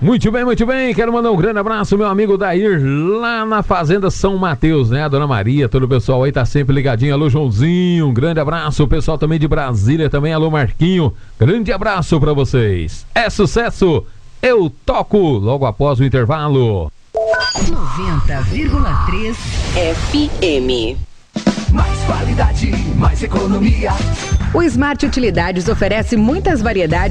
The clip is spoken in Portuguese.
Muito bem. Quero mandar um grande abraço, meu amigo Dair, lá na Fazenda São Mateus, né? A Dona Maria, todo o pessoal aí tá sempre ligadinho. Alô, Joãozinho, um grande abraço. O pessoal também de Brasília também. Alô, Marquinho, grande abraço pra vocês. É sucesso, eu toco logo após o intervalo. 90,3 FM. Mais qualidade, mais economia. O Smart Utilidades oferece muitas variedades